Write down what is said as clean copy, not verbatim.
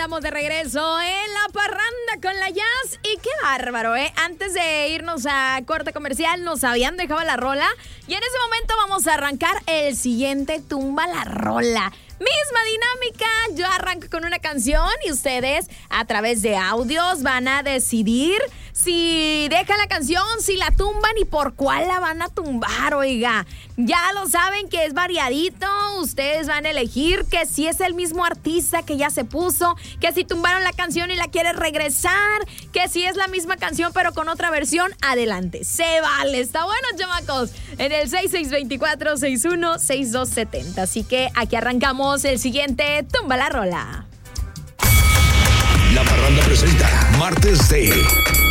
andamos de regreso en La Parranda con la Jazz. Y qué bárbaro, ¿eh? Antes de irnos a corte comercial, nos habían dejado la rola. Y en ese momento vamos a arrancar el siguiente Tumba la Rola. Misma dinámica, yo arranco con una canción y ustedes a través de audios van a decidir si dejan la canción, si la tumban y por cuál la van a tumbar, oiga. Ya lo saben que es variadito, ustedes van a elegir que si es el mismo artista que ya se puso, que si tumbaron la canción y la quieren regresar, que si es la misma canción pero con otra versión, adelante, se vale, está bueno, chamacos, en el 6624-616270, así que aquí arrancamos el siguiente Tumba la Rola. La Parranda presenta Martes de